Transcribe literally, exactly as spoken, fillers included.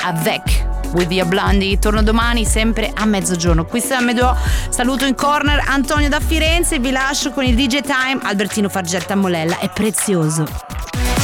Avec with your Blondie. Torno domani sempre a mezzogiorno qui su M due O. Saluto in corner Antonio da Firenze, vi lascio con il D J Time. Albertino Fargetta Molella è prezioso.